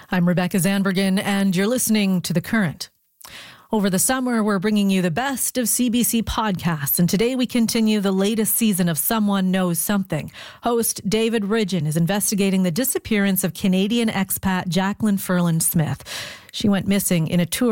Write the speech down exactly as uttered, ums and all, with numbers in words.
I'm Rebecca Zandbergen, and you're listening to The Current. Over the summer, we're bringing you the best of C B C podcasts, and today we continue the latest season of Someone Knows Something. Host David Ridgen is investigating the disappearance of Canadian expat Jacqueline Ferland Smith. She went missing in a tour